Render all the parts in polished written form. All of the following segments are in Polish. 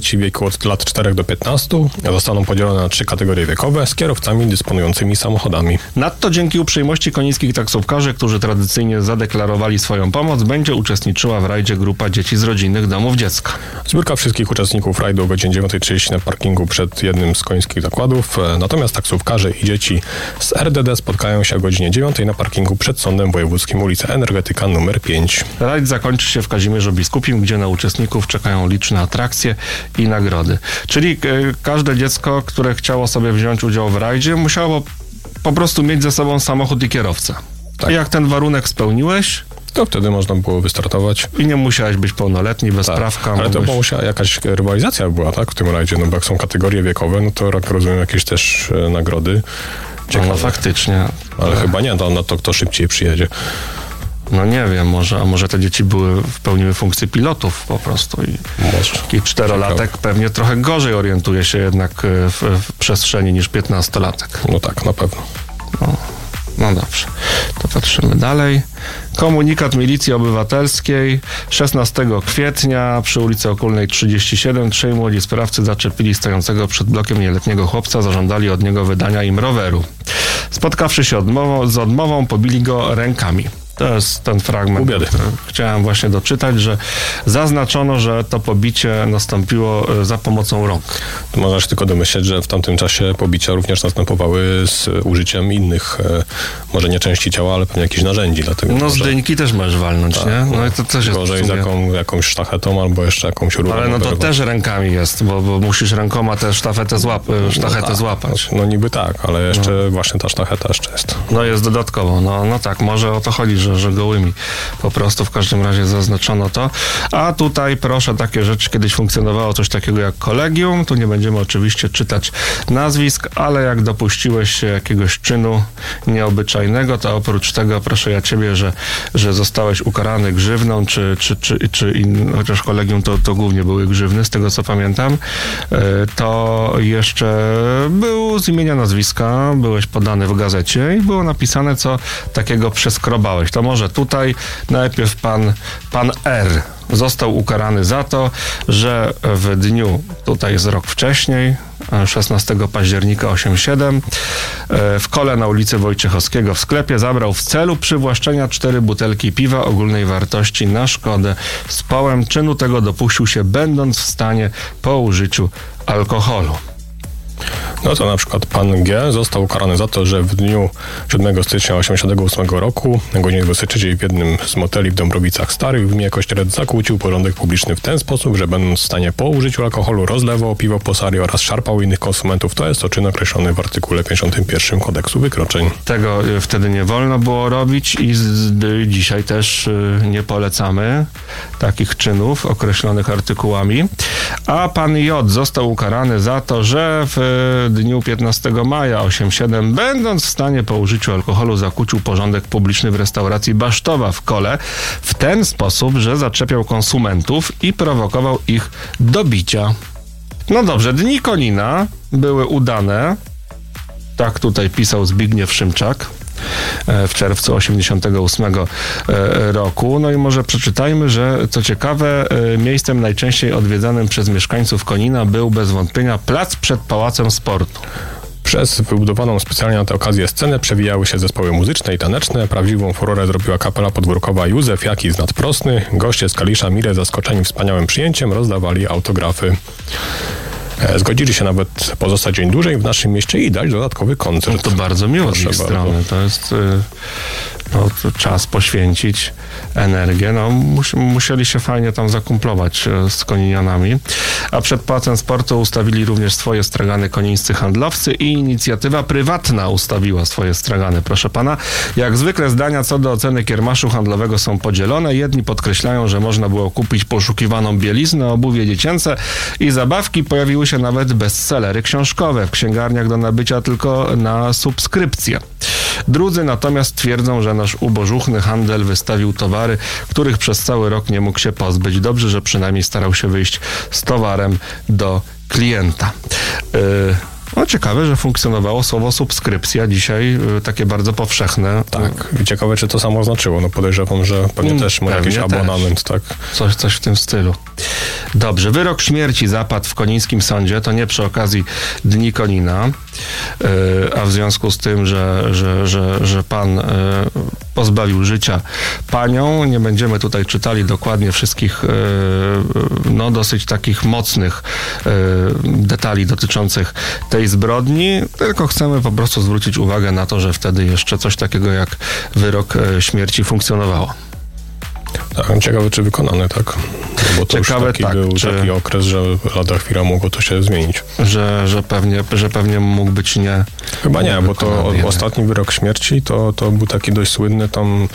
dzieci w wieku od lat 4 do 15 zostaną podzielone na 3 kategorie wiekowe z kierowcami dysponującymi samochodami. Nadto dzięki uprzejmości konińskich taksówkarzy, którzy tradycyjnie zadeklarowali swoją pomoc, będzie uczestniczyła w rajdzie grupa dzieci z rodzinnych domów dziecka. Zbiórka wszystkich uczestników rajdu o godzinie 9:30 na parkingu przed jednym z końskich zakładów, natomiast taksówkarze i dzieci z RDD spotkają się o godzinie 9 na parkingu przed Sądem Wojewódzkim, ulica Energetyka nr 5. Rajd zakończy się w Kazimierzu Biskupim, gdzie na uczestników czekają liczne atrakcje i nagrody. Czyli każde dziecko, które chciało sobie wziąć udział w rajdzie, musiało po prostu mieć ze sobą samochód i kierowcę. Tak. I jak ten warunek spełniłeś, To wtedy można było wystartować. i nie musiałeś być pełnoletni, bez prawka. Ale to musiała jakaś rywalizacja była, tak, w tym rajdzie, no bo jak są kategorie wiekowe, no to jak rozumiem jakieś też nagrody. No faktycznie. Ale chyba nie, no to kto szybciej przyjedzie. No nie wiem, może te dzieci pełniły funkcję pilotów po prostu i taki 4-latek pewnie trochę gorzej orientuje się jednak w przestrzeni niż 15-latek. No tak, na pewno. No dobrze, to patrzymy dalej. Komunikat Milicji Obywatelskiej 16 kwietnia przy ulicy Okulnej 37 trzej młodzi sprawcy zaczepili stojącego przed blokiem nieletniego chłopca, zażądali od niego wydania im roweru. Spotkawszy się z odmową, pobili go rękami. To jest ten fragment, który chciałem właśnie doczytać, że zaznaczono, że to pobicie nastąpiło za pomocą rąk. To można się tylko domyśleć, że w tamtym czasie pobicia również następowały z użyciem innych, może nie części ciała, ale pewnie jakichś narzędzi. Dlatego no z dyńki też możesz walnąć, tak, nie? No i to też jest gorzej z jakąś sztachetą albo jeszcze jakąś rurą. Ale no to też rękami jest, bo musisz rękoma tę sztachetę złapać. No niby tak, ale jeszcze właśnie ta sztacheta jeszcze jest. No jest dodatkowo, no tak, może o to chodzi, że gołymi po prostu w każdym razie zaznaczono to. A tutaj proszę, takie rzeczy, kiedyś funkcjonowało coś takiego jak kolegium, tu nie będziemy oczywiście czytać nazwisk, ale jak dopuściłeś się jakiegoś czynu nieobyczajnego, to oprócz tego proszę ja ciebie, że zostałeś ukarany grzywną, chociaż kolegium to głównie były grzywny, z tego co pamiętam, to jeszcze był z imienia nazwiska, byłeś podany w gazecie i było napisane, co takiego przeskrobałeś. To może tutaj najpierw pan R został ukarany za to, że w dniu, tutaj jest rok wcześniej, 16 października 87, w kole na ulicy Wojciechowskiego w sklepie zabrał w celu przywłaszczenia 4 butelki piwa ogólnej wartości na szkodę z połem. Czynu tego dopuścił się, będąc w stanie po użyciu alkoholu. No to na przykład pan G został ukarany za to, że w dniu 7 stycznia 1988 roku na godzinie 23 w jednym z moteli w Dąbrowicach Starych w gminie Kościerec zakłócił porządek publiczny w ten sposób, że będąc w stanie po użyciu alkoholu rozlewał piwo po sali oraz szarpał innych konsumentów. To jest to czyn określony w artykule 51 Kodeksu Wykroczeń. Tego wtedy nie wolno było robić i dzisiaj też nie polecamy takich czynów określonych artykułami. A pan J został ukarany za to, że w dniu 15 maja 87, będąc w stanie po użyciu alkoholu, zakłócił porządek publiczny w restauracji Basztowa w Kole w ten sposób, że zaczepiał konsumentów i prowokował ich do bicia. No dobrze, dni Konina były udane. Tak tutaj pisał Zbigniew Szymczak w czerwcu 88 roku. No i może przeczytajmy, że co ciekawe, miejscem najczęściej odwiedzanym przez mieszkańców Konina był bez wątpienia plac przed Pałacem Sportu. Przez wybudowaną specjalnie na tę okazję scenę przewijały się zespoły muzyczne i taneczne. Prawdziwą furorę zrobiła kapela podwórkowa Józef Jaki z Nadprosny. Goście z Kalisza mile zaskoczeni wspaniałym przyjęciem rozdawali autografy. Zgodzili się nawet pozostać dzień dłużej w naszym mieście i dać dodatkowy koncert. No to bardzo miło z ich strony. To jest to czas poświęcić, energię. No, musieli się fajnie tam zakumplować z koninianami. A przed Pałacem Sportu ustawili również swoje stragany konińscy handlowcy i inicjatywa prywatna ustawiła swoje stragany. Proszę pana, jak zwykle zdania co do oceny kiermaszu handlowego są podzielone. Jedni podkreślają, że można było kupić poszukiwaną bieliznę, obuwie dziecięce i zabawki. Pojawiły się nawet bestsellery książkowe w księgarniach do nabycia tylko na subskrypcję. Drudzy natomiast twierdzą, że nasz ubożuchny handel wystawił towary, których przez cały rok nie mógł się pozbyć. Dobrze, że przynajmniej starał się wyjść z towarem do klienta. No ciekawe, że funkcjonowało słowo subskrypcja dzisiaj, takie bardzo powszechne. Tak. I ciekawe, czy to samo znaczyło. No podejrzewam, że pewnie też ma jakiś abonament, tak? Coś w tym stylu. Dobrze, wyrok śmierci zapadł w konińskim sądzie, to nie przy okazji Dni Konina, a w związku z tym, że pan pozbawił życia panią. Nie będziemy tutaj czytali dokładnie wszystkich dosyć takich mocnych detali dotyczących tej zbrodni, tylko chcemy po prostu zwrócić uwagę na to, że wtedy jeszcze coś takiego jak wyrok śmierci funkcjonowało. Tak, ciekawe, czy wykonany, tak? No bo to ciekawe, już taki okres, że lada chwila mogło to się zmienić. Że pewnie mógł być nie... Chyba nie, bo to ostatni wyrok śmierci to był taki dość słynny tam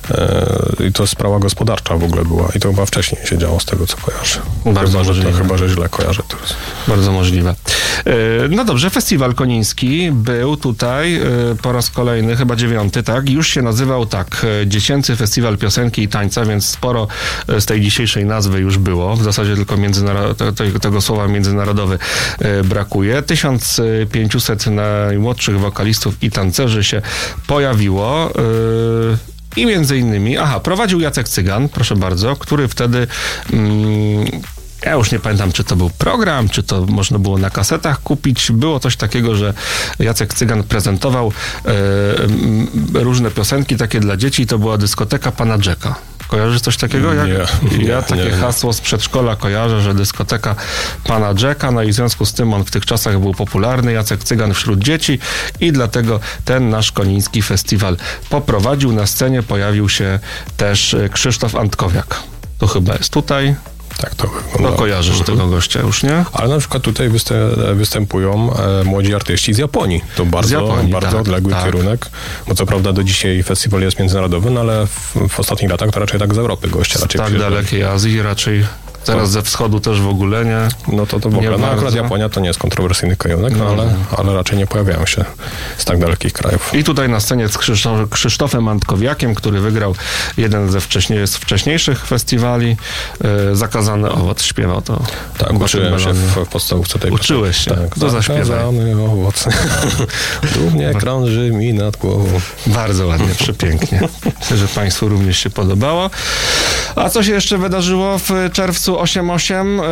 i to sprawa gospodarcza w ogóle była i to chyba wcześniej się działo z tego, co kojarzę. Chyba, że źle kojarzę teraz. Bardzo możliwe. No dobrze, festiwal koniński był tutaj po raz kolejny, chyba 9, tak? Już się nazywał tak, Dziecięcy Festiwal Piosenki i Tańca, więc sporo z tej dzisiejszej nazwy już było. W zasadzie tylko tego słowa międzynarodowy brakuje. 1500 najmłodszych wokalistów i tancerzy się pojawiło. I między innymi, prowadził Jacek Cygan, proszę bardzo, który wtedy... Ja już nie pamiętam, czy to był program, czy to można było na kasetach kupić. Było coś takiego, że Jacek Cygan prezentował różne piosenki takie dla dzieci. To była dyskoteka Pana Jacka. Kojarzysz coś takiego? Ja takie hasło z przedszkola kojarzę, że dyskoteka Pana Jacka, no i w związku z tym on w tych czasach był popularny, Jacek Cygan wśród dzieci i dlatego ten nasz koniński festiwal poprowadził. Na scenie pojawił się też Krzysztof Antkowiak. To chyba jest tutaj. Tak, to wygląda. No kojarzysz tego gościa już, nie? Ale na przykład tutaj występują młodzi artyści z Japonii. To bardzo odległy kierunek, bo co prawda do dzisiaj festiwal jest międzynarodowy, no ale w ostatnich latach to raczej tak z Europy goście. Tak dalekiej Azji raczej. Teraz ze wschodu też w ogóle nie. No to w ogóle. No akurat Japonia to nie jest kontrowersyjny kierunek, ale raczej nie pojawiają się z tak dalekich krajów. I tutaj na scenie z Krzysztofem Antkowiakiem, który wygrał jeden z wcześniejszych festiwali. Zakazany owoc śpiewał to. Tak, uczyłem się w podstawówce tej Uczyłeś się? Tak, to zaśpiewaj. Zakazany owoc. Dumnie krąży mi nad głową. Bardzo ładnie, przepięknie. Myślę, że Państwu również się podobało. A co się jeszcze wydarzyło w czerwcu 88?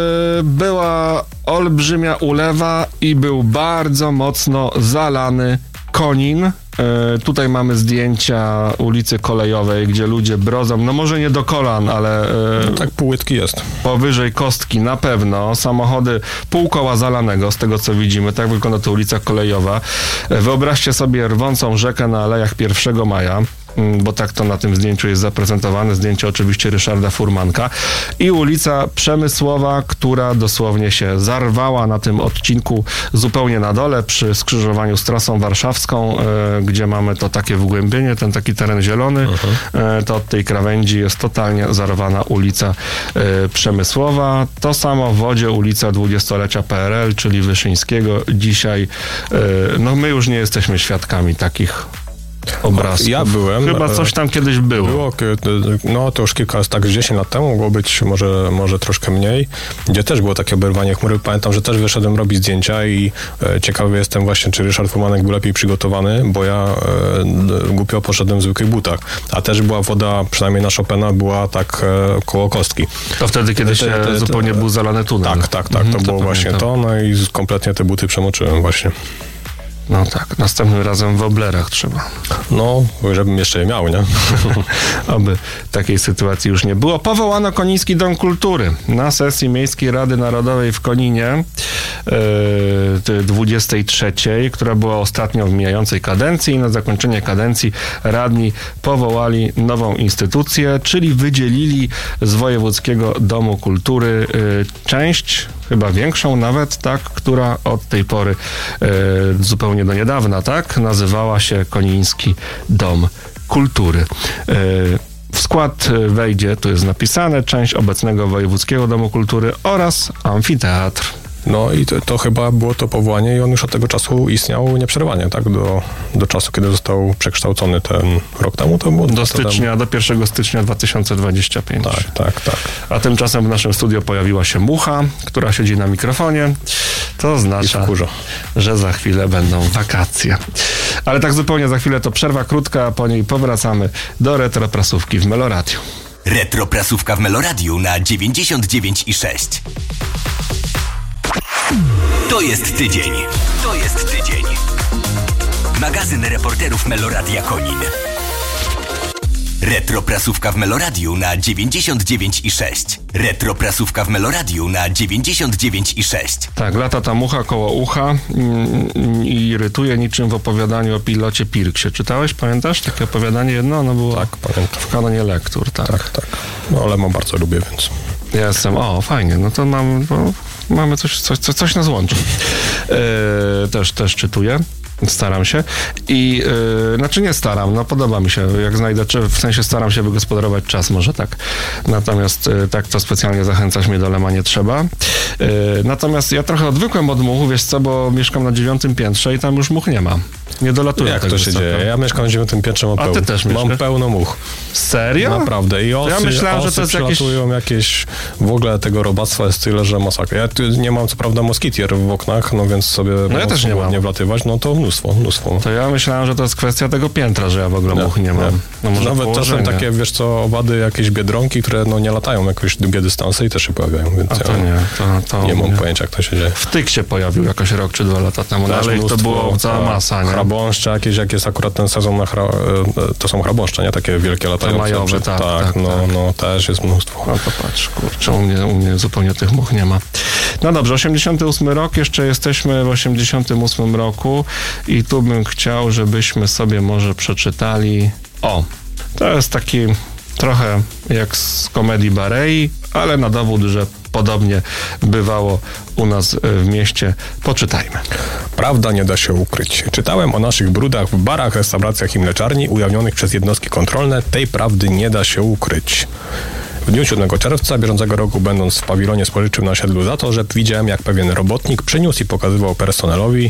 Była olbrzymia ulewa i był bardzo mocno zalany Konin. Tutaj mamy zdjęcia ulicy Kolejowej, gdzie ludzie brodzą, no może nie do kolan, ale... tak półłytki jest. Powyżej kostki na pewno. Samochody pół koła zalanego, z tego co widzimy. Tak wygląda to ulica Kolejowa. Wyobraźcie sobie rwącą rzekę na Alejach 1 Maja. Bo tak to na tym zdjęciu jest zaprezentowane. Zdjęcie oczywiście Ryszarda Furmanka. I ulica Przemysłowa, która dosłownie się zarwała na tym odcinku zupełnie na dole, przy skrzyżowaniu z trasą warszawską, gdzie mamy to takie wgłębienie, ten taki teren zielony. To od tej krawędzi jest totalnie zarwana ulica Przemysłowa. To samo w Wodzie ulica 20-lecia PRL, czyli Wyszyńskiego. Dzisiaj my już nie jesteśmy świadkami takich obrazków. Ja byłem. Chyba coś tam kiedyś było. To już tak 10 lat temu, mogło być może troszkę mniej, gdzie też było takie oberwanie chmury. Pamiętam, że też wyszedłem robić zdjęcia i ciekawy jestem właśnie, czy Ryszard Furmanek był lepiej przygotowany, bo ja głupio poszedłem w zwykłych butach. A też była woda, przynajmniej na Chopina, była tak koło kostki. To wtedy, kiedy się zupełnie był zalany tunel. Tak. To było właśnie to, no i kompletnie te buty przemoczyłem właśnie. No tak, następnym razem w oblerach trzeba. No, żebym jeszcze je miał, nie? Oby takiej sytuacji już nie było. Powołano Koniński Dom Kultury na sesji Miejskiej Rady Narodowej w Koninie 23, która była ostatnią w mijającej kadencji i na zakończenie kadencji radni powołali nową instytucję, czyli wydzielili z Wojewódzkiego Domu Kultury część, chyba większą nawet, tak, która od tej pory zupełnie do niedawna, tak, nazywała się Koniński Dom Kultury. W skład wejdzie, tu jest napisane, część obecnego Wojewódzkiego Domu Kultury oraz amfiteatr. No i to chyba było to powołanie i on już od tego czasu istniał nieprzerwanie, tak? Do czasu, kiedy został przekształcony ten rok temu, to było... Do 1 stycznia 2025. Tak. A tymczasem w naszym studio pojawiła się mucha, która siedzi na mikrofonie. To oznacza, wkurza. że za chwilę będą wakacje. Ale tak zupełnie za chwilę to przerwa krótka, a po niej powracamy do retroprasówki w Meloradiu. Retroprasówka w Meloradiu na 99,6. To jest tydzień. To jest tydzień. Magazyn reporterów Meloradia Konin. Retroprasówka w Meloradiu na 99,6. Retroprasówka w Meloradiu na 99,6. Tak, lata ta mucha koło ucha i irytuje niczym w opowiadaniu o pilocie Pirksie. Czytałeś, pamiętasz takie opowiadanie jedno? Ono było Tak, pamiętam. w kanonie lektur, tak. Tak. No ale bardzo lubię, więc... Ja jestem, fajnie, no to mamy coś nas łączy. Też czytuję. Staram się i znaczy nie staram, no podoba mi się, jak znajdę, w sensie staram się wygospodarować czas, może tak. Natomiast tak to specjalnie zachęcać mnie do Lema nie trzeba. Natomiast ja trochę odwykłem od muchu, wiesz co, bo mieszkam na 9. piętrze i tam już much nie ma. Nie dolatuję. Jak to się dzieje? Ja mieszkam na 9. piętrze, ty też mieszkasz? mam pełno much. Serio? Naprawdę. I osy, ja myślałem, że to jest jakieś... W ogóle tego robactwa jest tyle, że masakra. Ja tu nie mam co prawda moskitier w oknach, no więc sobie ja też nie mam. Nie wlatywać, no to mnóstwo. To ja myślałem, że to jest kwestia tego piętra, że ja w ogóle much nie mam. No może nawet czasem takie, wiesz co, owady, jakieś biedronki, które nie latają jakieś długie dystanse i też się pojawiają, więc nie mam pojęcia, jak to się dzieje. Wtyk się pojawił jakoś rok czy 2 lata temu, ale to było cała masa, nie? Chrabąszcze jakieś, jak jest akurat ten sezon na to są chrabąszcze, nie? Takie wielkie latające. Majowe, tak. No też jest mnóstwo. No to patrz, kurczę, u mnie zupełnie tych much nie ma. No dobrze, 88 rok, jeszcze jesteśmy w 88 roku i tu bym chciał, żebyśmy sobie może przeczytali. To jest taki trochę jak z komedii Barei, ale na dowód, że podobnie bywało u nas w mieście. Poczytajmy. Prawda nie da się ukryć. Czytałem o naszych brudach w barach, restauracjach i mleczarni ujawnionych przez jednostki kontrolne. Tej prawdy nie da się ukryć. W dniu 7 czerwca bieżącego roku, będąc w pawilonie spożywczym na osiedlu Zatorzeb, widziałem, jak pewien robotnik przyniósł i pokazywał personelowi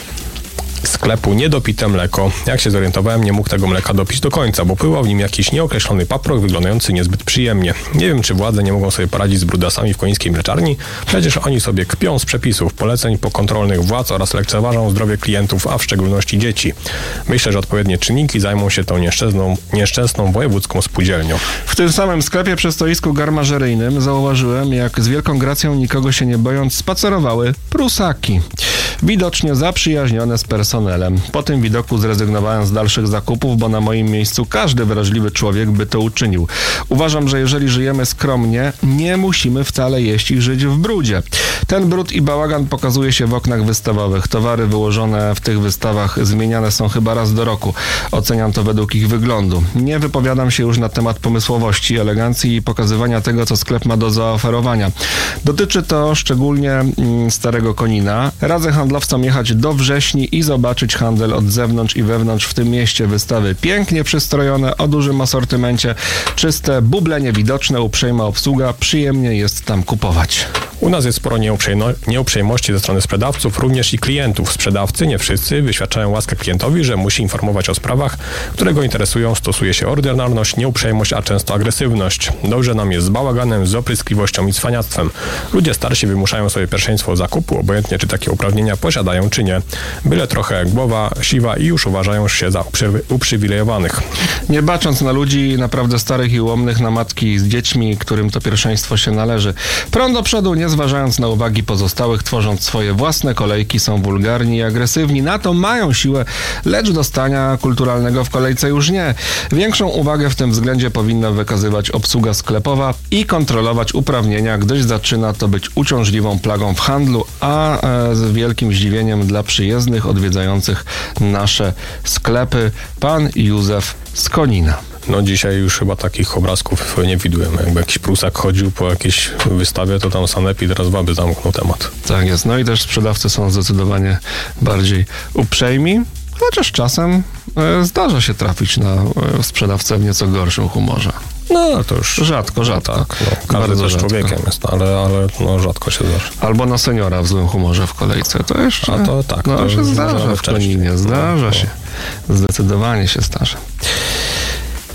sklepu niedopite mleko. Jak się zorientowałem, nie mógł tego mleka dopić do końca, bo pływał w nim jakiś nieokreślony paprok wyglądający niezbyt przyjemnie. Nie wiem, czy władze nie mogą sobie poradzić z brudasami w końskiej mleczarni. Przecież oni sobie kpią z przepisów, poleceń pokontrolnych władz oraz lekceważą zdrowie klientów, a w szczególności dzieci. Myślę, że odpowiednie czynniki zajmą się tą nieszczęsną wojewódzką spółdzielnią. W tym samym sklepie przy stoisku garmażeryjnym zauważyłem, jak z wielką gracją, nikogo się nie bojąc, spacerowały prusaki. Widocznie zaprzyjaźnione z personelem. Po tym widoku zrezygnowałem z dalszych zakupów, bo na moim miejscu każdy wrażliwy człowiek by to uczynił. Uważam, że jeżeli żyjemy skromnie, nie musimy wcale jeść i żyć w brudzie. Ten brud i bałagan pokazuje się w oknach wystawowych. Towary wyłożone w tych wystawach zmieniane są chyba raz do roku. Oceniam to według ich wyglądu. Nie wypowiadam się już na temat pomysłowości, elegancji i pokazywania tego, co sklep ma do zaoferowania. Dotyczy to szczególnie Starego Konina. Radzę handlowcom jechać do Wrześni i zobaczyć handel od zewnątrz i wewnątrz w tym mieście. Wystawy pięknie przystrojone, o dużym asortymencie, czyste, buble niewidoczne, uprzejma obsługa. Przyjemnie jest tam kupować. U nas jest sporo nieuprzejmości ze strony sprzedawców, również i klientów. Sprzedawcy, nie wszyscy, wyświadczają łaskę klientowi, że musi informować o sprawach, które go interesują. Stosuje się ordynarność, nieuprzejmość, a często agresywność. Dobrze nam jest z bałaganem, z opryskliwością i cwaniactwem. Ludzie starsi wymuszają sobie pierwszeństwo zakupu, obojętnie czy takie uprawnienia posiadają czy nie. Byle trochę głowa siwa i już uważają się za uprzywilejowanych. Nie bacząc na ludzi naprawdę starych i ułomnych, na matki z dziećmi, którym to pierwszeństwo się należy. Prąd do przodu, nie zważając na uwagi pozostałych, tworząc swoje własne kolejki, są wulgarni i agresywni. Na to mają siłę, lecz do stania kulturalnego w kolejce już nie. Większą uwagę w tym względzie powinna wykazywać obsługa sklepowa i kontrolować uprawnienia, gdyż zaczyna to być uciążliwą plagą w handlu, a z wielkim zdziwieniem dla przyjezdnych odwiedzających nasze sklepy. Pan Józef z Konina. No dzisiaj już chyba takich obrazków nie widłem. Jakby jakiś prusak chodził po jakiejś wystawie, to tam sanepid raz by zamknął temat. Tak jest. No i też sprzedawcy są zdecydowanie bardziej uprzejmi, chociaż czasem zdarza się trafić na sprzedawcę w nieco gorszym humorze. No to już rzadko. Tak, każdy też człowiekiem jest, ale rzadko się zdarza. Albo na seniora w złym humorze w kolejce, to jeszcze... A to tak. No to się zdarza w Koninie, zdarza się. Zdecydowanie się zdarza.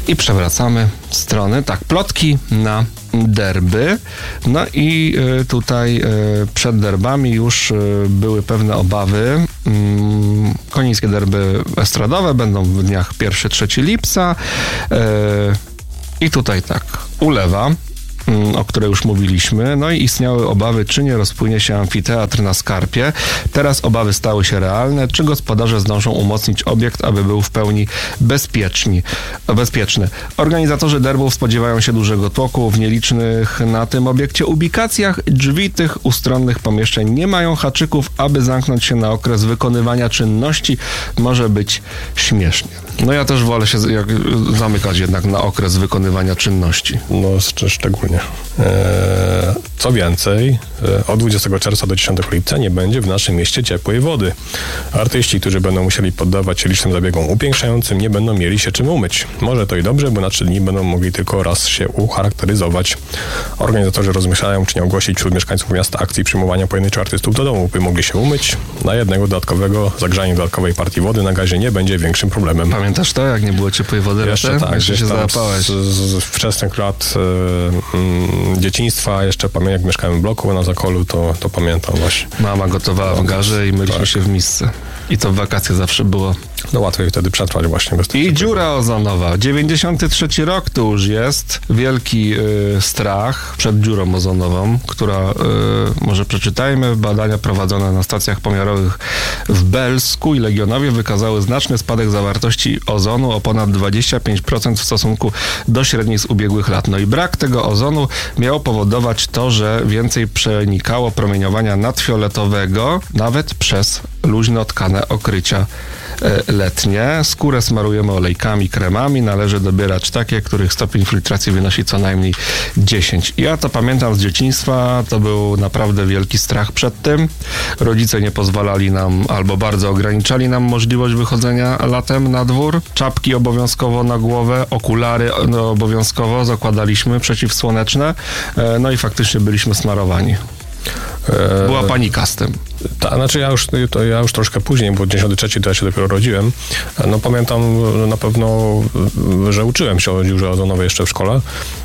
I przewracamy strony. Tak, plotki na derby. No i tutaj przed derbami już były pewne obawy. Konińskie derby estradowe będą w dniach 1-3 lipca. I tutaj tak, ulewa, o której już mówiliśmy, no i istniały obawy, czy nie rozpłynie się amfiteatr na Skarpie. Teraz obawy stały się realne, czy gospodarze zdążą umocnić obiekt, aby był w pełni bezpieczny. Organizatorzy derbów spodziewają się dużego tłoku w nielicznych na tym obiekcie ubikacjach. Drzwi tych ustronnych pomieszczeń nie mają haczyków, aby zamknąć się na okres wykonywania czynności. Może być śmiesznie. No ja też wolę się zamykać jednak na okres wykonywania czynności. No szczególnie. Co więcej, od 20 czerwca do 10 lipca nie będzie w naszym mieście ciepłej wody. Artyści, którzy będą musieli poddawać się licznym zabiegom upiększającym, nie będą mieli się czym umyć. Może to i dobrze, bo na 3 dni będą mogli tylko raz się ucharakteryzować. Organizatorzy rozmyślają, czy nie ogłosić wśród mieszkańców miasta akcji przyjmowania pojedynczych artystów do domu, by mogli się umyć. Na jednego dodatkowego zagrzanie dodatkowej partii wody na gazie nie będzie większym problemem. Pamiętasz to, jak nie było ciepłej wody? Jeszcze tak, jeszcze się załapałeś. Z wczesnych lat dzieciństwa, jeszcze pamiętam, jak mieszkałem w bloku na Zakolu, to pamiętam właśnie. Mama gotowała w garze i myliśmy się w misce. I to w wakacje zawsze było. No łatwiej wtedy przetrwać właśnie. Bez I dziura ozonowa. 93 rok to już jest. Wielki strach przed dziurą ozonową, która, może przeczytajmy, badania prowadzone na stacjach pomiarowych w Belsku i Legionowie wykazały znaczny spadek zawartości ozonu o ponad 25% w stosunku do średniej z ubiegłych lat. No i brak tego ozonu miał powodować to, że więcej przenikało promieniowania nadfioletowego, nawet przez luźno tkane okrycia letnie. Skórę smarujemy olejkami, kremami. Należy dobierać takie, których stopień filtracji wynosi co najmniej 10. Ja to pamiętam z dzieciństwa. To był naprawdę wielki strach przed tym. Rodzice nie pozwalali nam albo bardzo ograniczali nam możliwość wychodzenia latem na dwór. Czapki obowiązkowo na głowę, okulary obowiązkowo zakładaliśmy przeciwsłoneczne. No i faktycznie byliśmy smarowani. Była panika z tym. Znaczy ja już troszkę później, bo 93 to ja się dopiero rodziłem. No pamiętam na pewno, że uczyłem się o dziurze ozonowej jeszcze w szkole,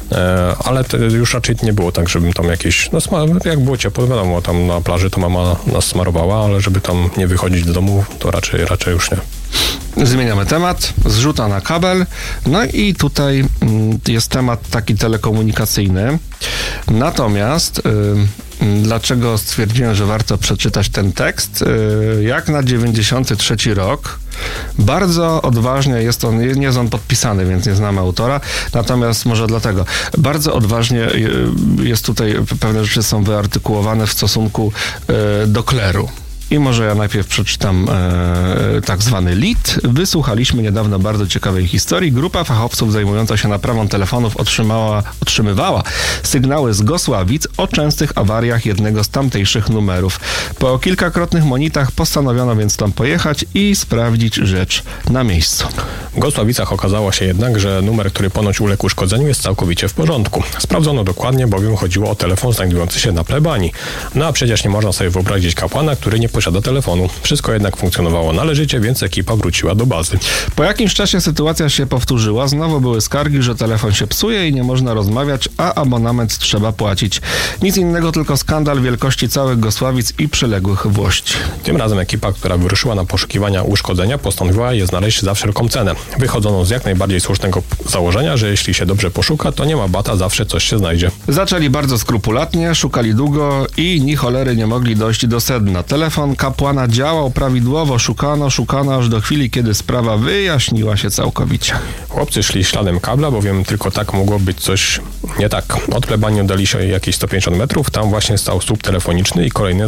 ale już raczej nie było tak, żebym tam jakieś, jak było ciepło, wiadomo, tam na plaży to mama nas smarowała, ale żeby tam nie wychodzić do domu, to raczej już nie. Zmieniamy temat, zrzuta na kabel. No i tutaj jest temat taki telekomunikacyjny. Natomiast dlaczego stwierdziłem, że warto przeczytać ten tekst? Jak na 93 rok, bardzo odważnie jest on, nie jest on podpisany, więc nie znamy autora, natomiast może dlatego, bardzo odważnie jest tutaj, pewne rzeczy są wyartykułowane w stosunku do kleru. I może ja najpierw przeczytam tak zwany lead. Wysłuchaliśmy niedawno bardzo ciekawej historii. Grupa fachowców zajmująca się naprawą telefonów otrzymywała sygnały z Gosławic o częstych awariach jednego z tamtejszych numerów. Po kilkakrotnych monitach postanowiono więc tam pojechać i sprawdzić rzecz na miejscu. W Gosławicach okazało się jednak, że numer, który ponoć uległ uszkodzeniu, jest całkowicie w porządku. Sprawdzono dokładnie, bowiem chodziło o telefon znajdujący się na plebanii. No a przecież nie można sobie wyobrazić kapłana, który nie posiada telefonu. Wszystko jednak funkcjonowało należycie, więc ekipa wróciła do bazy. Po jakimś czasie sytuacja się powtórzyła. Znowu były skargi, że telefon się psuje i nie można rozmawiać, a abonament trzeba płacić. Nic innego, tylko skandal wielkości całych Gosławic i przyległych włości. Tym razem ekipa, która wyruszyła na poszukiwania uszkodzenia, postanowiła je znaleźć za wszelką cenę. Wychodzono z jak najbardziej słusznego założenia, że jeśli się dobrze poszuka, to nie ma bata, zawsze coś się znajdzie. Zaczęli bardzo skrupulatnie, szukali długo i ni cholery nie mogli dojść do sedna. Telefon kapłana działał prawidłowo, szukano aż do chwili, kiedy sprawa wyjaśniła się całkowicie. Chłopcy szli śladem kabla, bowiem tylko tak mogło być coś nie tak. Od plebanii oddali się jakieś 150 metrów, tam właśnie stał słup telefoniczny i kolejne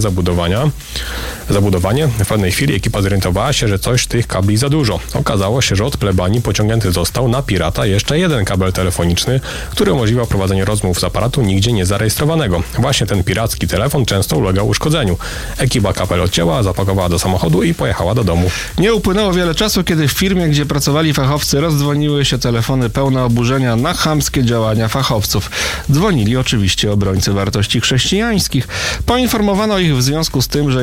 zabudowanie. W pewnej chwili ekipa zorientowała się, że coś tych kabli za dużo. Okazało się, że od plebanii pociągnięty został na pirata jeszcze jeden kabel telefoniczny, który umożliwiał prowadzenie rozmów z aparatu nigdzie nie zarejestrowanego. Właśnie ten piracki telefon często ulegał uszkodzeniu. Ekipa kabel odcięła, zapakowała do samochodu i pojechała do domu. Nie upłynęło wiele czasu, kiedy w firmie, gdzie pracowali fachowcy, rozdzwoniły się telefony pełne oburzenia na chamskie działania fachowców. Dzwonili oczywiście obrońcy wartości chrześcijańskich. Poinformowano ich w związku z tym, że jeśli klient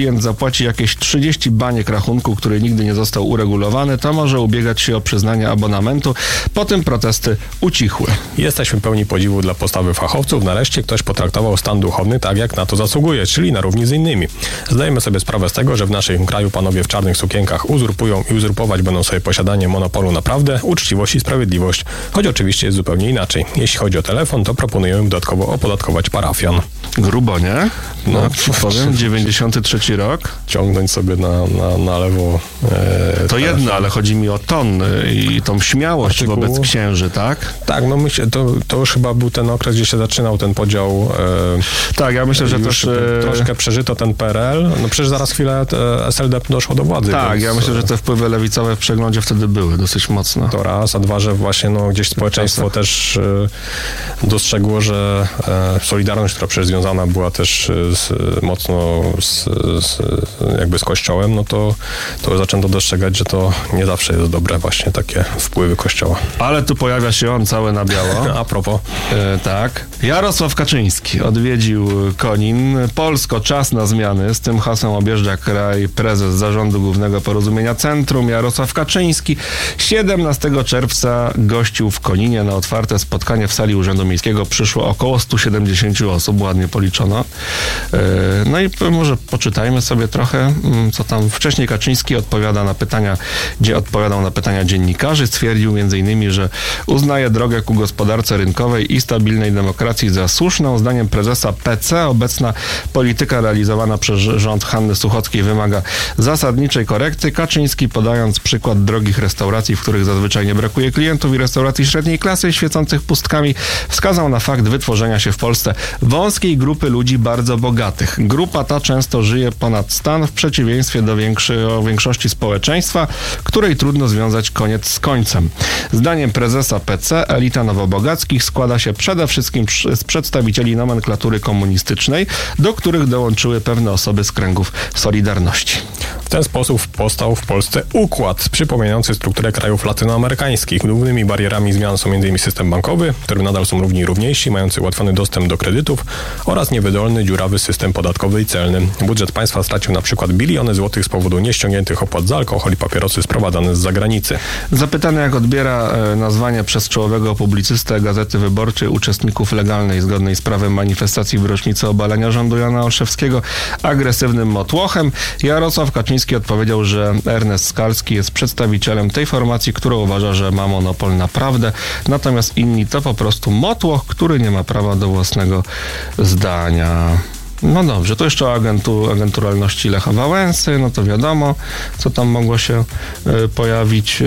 klient zapłaci jakieś 30 baniek rachunku, który nigdy nie został uregulowany, to może ubiegać się o przyznanie abonamentu. Potem protesty ucichły. Jesteśmy pełni podziwu dla postawy fachowców. Nareszcie ktoś potraktował stan duchowny tak, jak na to zasługuje, czyli na równi z innymi. Zdajemy sobie sprawę z tego, że w naszym kraju panowie w czarnych sukienkach uzurpują i uzurpować będą sobie posiadanie monopolu na prawdę, uczciwość i sprawiedliwość. Choć oczywiście jest zupełnie inaczej. Jeśli chodzi o telefon, to proponujemy dodatkowo opodatkować parafian. Grubo, nie? No, powiem, 93 rok. Ciągnąć sobie na lewo. To jedno, ale chodzi mi o ton i tą śmiałość wobec księży, tak? Tak, no myślę, to już chyba był ten okres, gdzie się zaczynał ten podział. Tak, ja myślę, że też troszkę przeżyto ten PRL. No przecież zaraz chwilę SLD doszło do władzy. Tak, więc, ja myślę, że te wpływy lewicowe w przeglądzie wtedy były dosyć mocno. To raz, a dwa, że właśnie gdzieś społeczeństwo też dostrzegło, że Solidarność, która przecież związana była też mocno jakby z Kościołem, no to zaczęto dostrzegać, że to nie zawsze jest dobre właśnie takie wpływy Kościoła. Ale tu pojawia się on cały na biało. A propos. Tak. Jarosław Kaczyński odwiedził Konin. Polsko, czas na zmiany. Z tym hasłem objeżdża kraj prezes Zarządu Głównego Porozumienia Centrum Jarosław Kaczyński. 17 czerwca gościł w Koninie. Na otwarte spotkanie w sali Urzędu Miejskiego przyszło około 170 osób, ładnie policzono. No i może poczytajmy sobie trochę, co tam wcześniej Kaczyński odpowiadał na pytania dziennikarzy. Stwierdził m.in., że uznaje drogę ku gospodarce rynkowej i stabilnej demokracji za słuszną. Zdaniem prezesa PC obecna polityka realizowana przez rząd Hanny Suchockiej wymaga zasadniczej korekty. Kaczyński, podając przykład drogich restauracji, w których zazwyczaj nie brakuje klientów, i restauracji średniej klasy świecących pustkami, wskazał na fakt wytworzenia się w Polsce wąskiej grupy ludzi bardzo bogatych. Grupa ta często żyje ponad stan, w przeciwieństwie do większości społeczeństwa, której trudno związać koniec z końcem. Zdaniem prezesa PC elita nowobogackich składa się przede wszystkim z przedstawicieli nomenklatury komunistycznej, do których dołączyły pewne osoby z kręgów Solidarności. W ten sposób powstał w Polsce układ przypominający strukturę krajów latynoamerykańskich. Głównymi barierami zmian są m.in. system bankowy, w którym nadal są równi i równiejsi, mający ułatwiony dostęp do kredytów, oraz niewydolny, dziurawy system podatkowy i celny. Budżet państwa stracił na przykład biliony złotych z powodu nieściągniętych opłat za alkohol i papierosy sprowadzane z zagranicy. Zapytany, jak odbiera nazwanie przez czołowego publicystę Gazety Wyborczej uczestników legalnej, zgodnej z prawem manifestacji w rocznicę obalenia rządu Jana Olszewskiego agresywnym motłochem, Jarosław Kaczyński odpowiedział, że Ernest Skalski jest przedstawicielem tej formacji, która uważa, że ma monopol na prawdę, natomiast inni to po prostu motłoch, który nie ma prawa do własnego zdania. No dobrze, to jeszcze o agenturalności Lecha Wałęsy, no to wiadomo, co tam mogło się pojawić,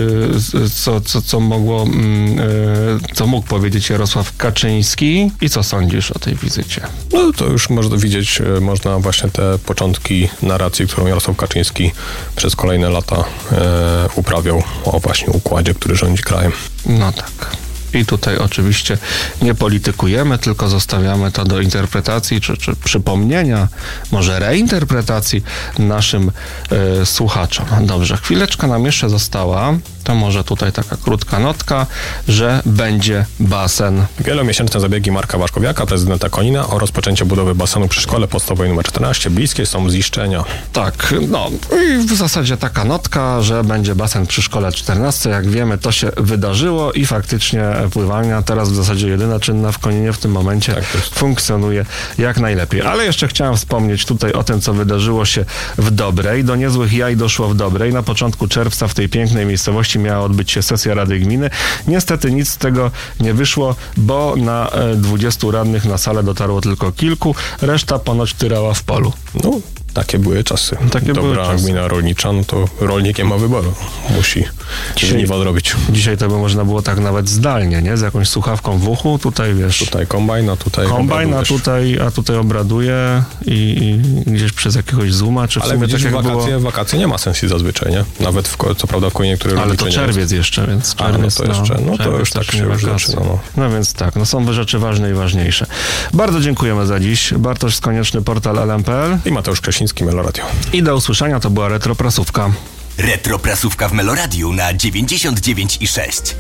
co mógł powiedzieć Jarosław Kaczyński i co sądzisz o tej wizycie? No to już można właśnie te początki narracji, którą Jarosław Kaczyński przez kolejne lata uprawiał o właśnie układzie, który rządzi krajem. No tak. I tutaj oczywiście nie politykujemy, tylko zostawiamy to do interpretacji, czy przypomnienia, może reinterpretacji naszym słuchaczom. Dobrze, chwileczka nam jeszcze została. To może tutaj taka krótka notka, że będzie basen. Wielomiesięczne zabiegi Marka Waszkowiaka, prezydenta Konina, o rozpoczęcie budowy basenu przy szkole podstawowej nr 14 bliskie są ziszczenia. Tak, no i w zasadzie taka notka, że będzie basen przy szkole 14. Jak wiemy, to się wydarzyło i faktycznie pływalnia, teraz w zasadzie jedyna czynna w Koninie w tym momencie, funkcjonuje jak najlepiej. Ale jeszcze chciałem wspomnieć tutaj o tym, co wydarzyło się w Dobrej. Do niezłych jaj doszło w Dobrej. Na początku czerwca w tej pięknej miejscowości miała odbyć się sesja Rady Gminy. Niestety nic z tego nie wyszło, bo na 20 radnych na salę dotarło tylko kilku, reszta ponoć tyrała w polu. No, takie były czasy. Dobra gmina rolnicza, no to rolnik nie ma wyboru. Musi żniwo zrobić. Dzisiaj to by można było tak nawet zdalnie, nie? Z jakąś słuchawką w uchu, tutaj wiesz... Tutaj kombajn, a tutaj obraduje i gdzieś przez jakiegoś Zooma, czy w ale sumie widzisz, tak jak było... wakacje nie ma sensu zazwyczaj, nie? Nawet co prawda w Koninie, który ale to czerwiec jeszcze, więc czerwiec, to już tak się już zaczyna. No więc tak, są rzeczy ważne i ważniejsze. Bardzo dziękujemy za dziś. Bartosz Skonieczny, portal LM.pl i Mateusz Krasiński, Meloradio. I do usłyszenia, to była Retroprasówka. Retroprasówka w Meloradiu na 99,6.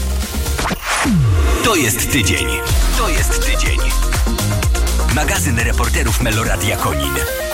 To jest tydzień. Magazyn reporterów Meloradia Konin.